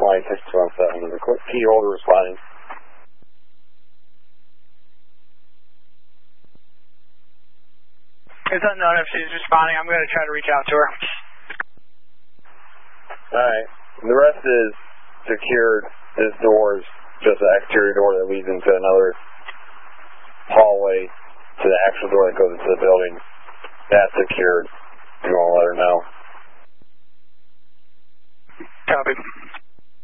Line 6217. The key holder responding. It's unknown if she's responding. I'm going to try to reach out to her. Alright. The rest is secured. This door is just an exterior door that leads into another hallway to the actual door that goes into the building. That's secured. You want to let her know. Copy.